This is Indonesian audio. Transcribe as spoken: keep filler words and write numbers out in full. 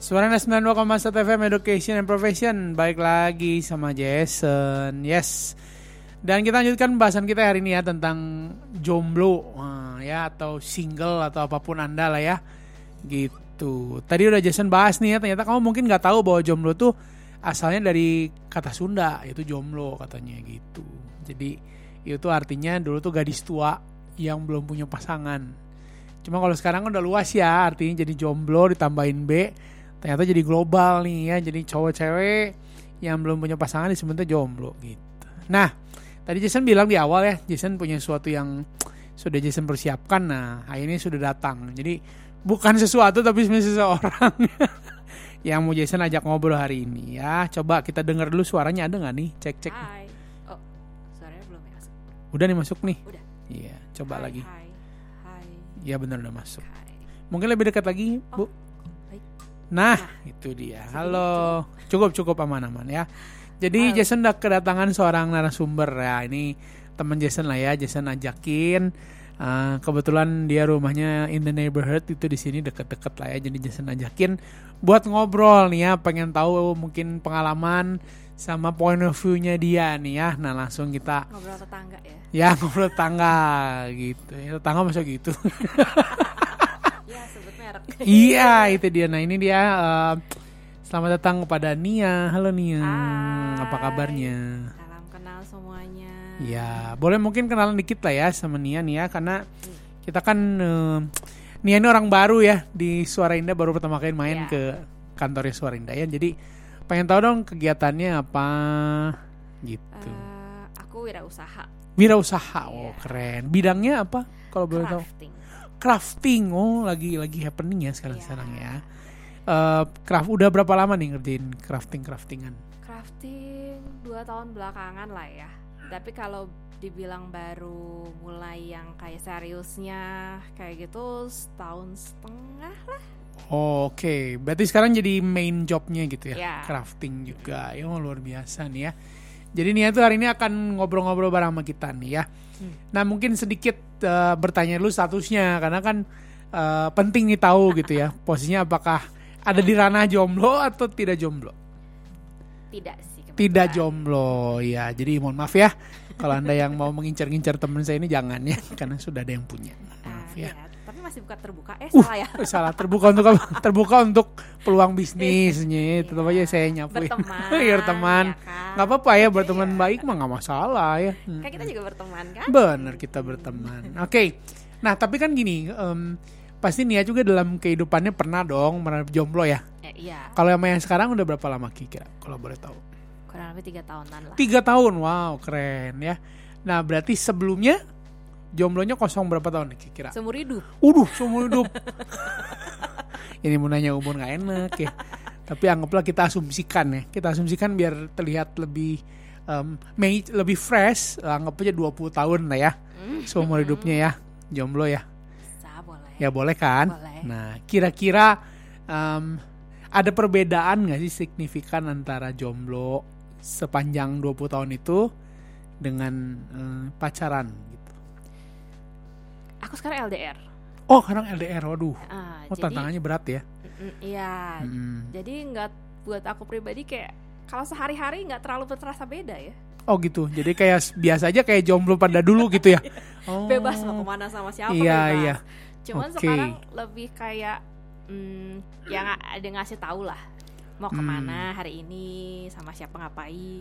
Suara sembilan puluh dua koma satu F M Education and Profession. Balik lagi sama Jason. Yes. Dan kita lanjutkan pembahasan kita hari ini ya tentang jomblo, nah, ya atau single atau apapun Anda lah ya. Gitu. Tadi udah Jason bahas nih ya, ternyata kamu mungkin nggak tahu bahwa jomblo tuh asalnya dari kata Sunda, itu jomblo katanya gitu. Jadi itu artinya dulu tuh gadis tua yang belum punya pasangan. Cuma kalau sekarang udah luas ya, artinya jadi jomblo ditambahin B, ternyata jadi global nih ya. Jadi cowok cewek yang belum punya pasangan disebutnya jomblo gitu. Nah, tadi Jason bilang di awal ya, Jason punya sesuatu yang sudah Jason persiapkan. Nah, akhirnya sudah datang. Jadi bukan sesuatu tapi sebenarnya seseorang yang mau Jason ajak ngobrol hari ini ya. Coba kita dengar dulu suaranya, ada nggak nih? Cek cek. Hai. Oh, suaranya belum ya masuk. Udah nih masuk nih. Udah. Iya, coba Hai, lagi. Hai. Hai. Ya benar udah masuk. Hai. Mungkin lebih dekat lagi, Bu. Oh, baik. Nah, Nah, itu dia. segini Halo. Cukup cukup aman-aman ya. Jadi Halo. Jason udah kedatangan seorang narasumber ya. Ini teman Jason lah ya. Jason ajakin. Uh, kebetulan dia rumahnya in the neighborhood, itu di sini deket-deket lah ya. Jadi Jason ajakin buat ngobrol nih ya. Pengen tahu mungkin pengalaman sama point of view-nya dia nih ya. Nah langsung kita ngobrol tetangga ya. ya ngobrol tetangga gitu. Ya, tetangga masa gitu. Iya, sebut merek. Iya itu dia. Nah ini dia. Uh, selamat datang kepada Nia. Halo Nia. Hai. Apa kabarnya? Salam kenal semuanya. Ya, boleh mungkin kenalan dikit lah ya sama Nia nih ya, karena kita kan uh, Nia ini orang baru ya di Suara Indah, baru pertama kali main Ya. ke kantornya Suara Indah ya. Jadi pengen tahu dong kegiatannya apa gitu. Uh, aku wirausaha. Wirausaha, oh Iya. keren. Bidangnya apa kalau boleh tahu? Crafting. Crafting, oh lagi lagi happening ya sekarang-sekarang Iya. ya. Uh, craft udah berapa lama nih ngerjain crafting craftingan? Crafting dua tahun belakangan lah ya. Tapi kalau dibilang baru mulai yang kayak seriusnya kayak gitu setahun setengah lah. Oh, oke, okay. Berarti sekarang jadi main jobnya gitu ya, Ya. crafting juga, ya luar biasa nih ya. Jadi Nia tuh hari ini akan ngobrol-ngobrol bareng sama kita nih ya. Hmm. Nah mungkin sedikit uh, bertanya dulu statusnya, karena kan uh, penting nih tahu gitu ya, posisinya apakah ada di ranah jomblo atau tidak jomblo? Tidak sih. Kebetulan. Tidak jomblo, ya. Jadi mohon maaf ya, kalau Anda yang mau mengincar-incar teman saya ini jangan ya, karena sudah ada yang punya. Maaf Uh, ya. ya. Tapi masih buka terbuka. Eh Uh, salah ya. salah, terbuka untuk apa? Terbuka untuk peluang bisnisnya. Tetap aja saya nyapuin. Berteman. Ya, berteman. Ya kan? Gak apa-apa ya, berteman Iya. baik mah gak masalah ya. Kan kita juga berteman kan? Bener, kita berteman. Oke. Okay. Nah tapi kan gini, um, pasti Nia juga dalam kehidupannya pernah dong merasa jomblo ya. Eh, iya. Kalau sama yang sekarang udah berapa lama kira-kira kalau boleh tahu? Kurang lebih tiga tahunan lah. Tiga tahun, wow keren ya. Nah berarti sebelumnya jomblonya kosong berapa tahun nih kira-kira? Seumur hidup. Uduh, seumur hidup. Ini mau nanya umur gak enak ya. Tapi anggaplah kita asumsikan ya. Kita asumsikan biar terlihat lebih um, may, lebih fresh. Anggap aja dua puluh tahun lah ya. Seumur hidupnya ya. Jomblo ya. Bisa, boleh. Ya boleh kan? Boleh. Nah kira-kira um, ada perbedaan gak sih signifikan antara jomblo sepanjang dua puluh tahun itu dengan um, pacaran gitu? Aku sekarang L D R. Oh sekarang L D R, waduh. Ah, Oh jadi, tantangannya berat ya. mm, iya. Hmm. Jadi nggak, buat aku pribadi kayak kalau sehari-hari nggak terlalu terasa beda ya. Oh gitu, jadi kayak biasa aja kayak jomblo pada dulu gitu ya. Oh. Bebas mau kemana sama siapa Iya, bebas. iya. Cuman Oke. sekarang lebih kayak hmm, yang ada ngasih tahu lah mau kemana hari ini sama siapa ngapain.